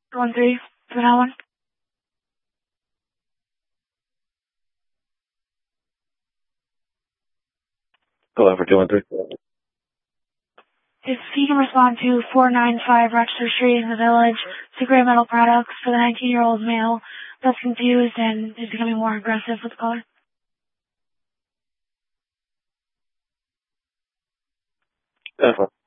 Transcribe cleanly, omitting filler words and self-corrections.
1-3 for that one. Go ahead for 2-3. If he can respond to 495 Rochester Street in the Village to Gray Metal Products for the 19-year-old male that's confused and is becoming more aggressive with the caller. That's fine.